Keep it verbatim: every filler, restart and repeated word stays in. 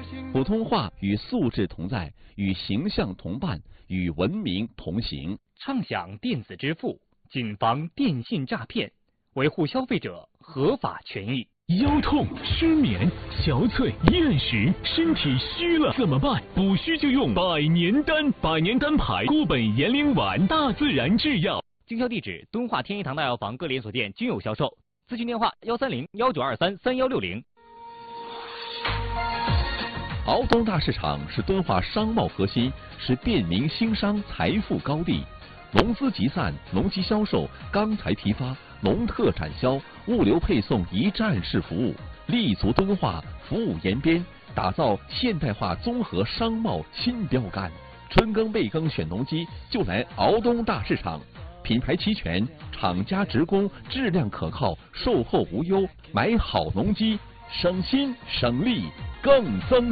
普通话与素质同在，与形象同伴，与文明同行。 畅享电子支付，谨防电信诈骗，维护消费者合法权益。 腰痛、失眠、憔悴、厌食，身体虚了怎么办？补虚就用百年丹，百年丹牌固本延龄丸，大自然制药。 经销地址：敦化天一堂大药房各连锁店均有销售。咨询电话：幺三零幺九二三三幺六零。 敖东大市场是敦化商贸核心，是便民兴商财富高地。农资集散、农机销售、钢材批发、农特产销、物流配送一站式服务，立足敦化，服务延边，打造现代化综合商贸新标杆。春耕备耕选农机，就来敖东大市场。品牌齐全，厂家直供，质量可靠，售后无忧，买好农机，省心省力更增